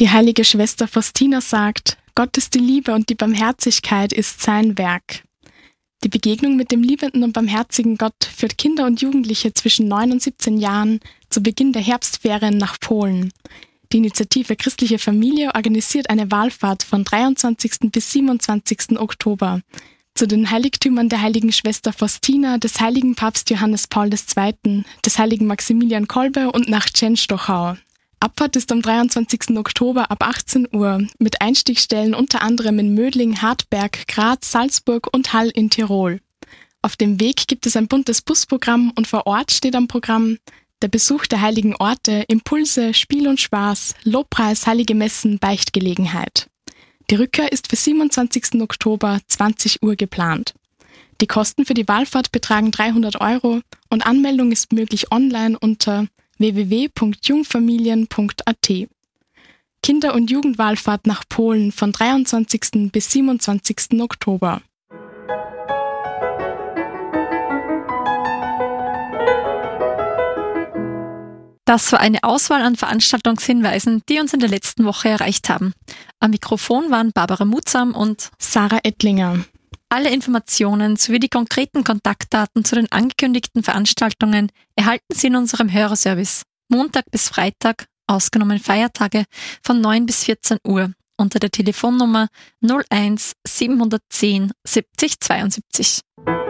Die heilige Schwester Faustina sagt, Gott ist die Liebe und die Barmherzigkeit ist sein Werk. Die Begegnung mit dem liebenden und barmherzigen Gott führt Kinder und Jugendliche zwischen 9 und 17 Jahren zu Beginn der Herbstferien nach Polen. Die Initiative Christliche Familie organisiert eine Wallfahrt von 23. bis 27. Oktober zu den Heiligtümern der heiligen Schwester Faustina, des heiligen Papst Johannes Paul II., des heiligen Maximilian Kolbe und nach Częstochow. Abfahrt ist am 23. Oktober ab 18 Uhr mit Einstiegsstellen unter anderem in Mödling, Hartberg, Graz, Salzburg und Hall in Tirol. Auf dem Weg gibt es ein buntes Busprogramm und vor Ort steht am Programm der Besuch der heiligen Orte, Impulse, Spiel und Spaß, Lobpreis, heilige Messen, Beichtgelegenheit. Die Rückkehr ist für 27. Oktober 20 Uhr geplant. Die Kosten für die Wallfahrt betragen 300 € und Anmeldung ist möglich online unter www.jungfamilien.at. Kinder- und Jugendwallfahrt nach Polen von 23. bis 27. Oktober. Das war eine Auswahl an Veranstaltungshinweisen, die uns in der letzten Woche erreicht haben. Am Mikrofon waren Barbara Mutsam und Sarah Ettlinger. Alle Informationen sowie die konkreten Kontaktdaten zu den angekündigten Veranstaltungen erhalten Sie in unserem Hörerservice Montag bis Freitag, ausgenommen Feiertage, von 9 bis 14 Uhr unter der Telefonnummer 01 710 70 72.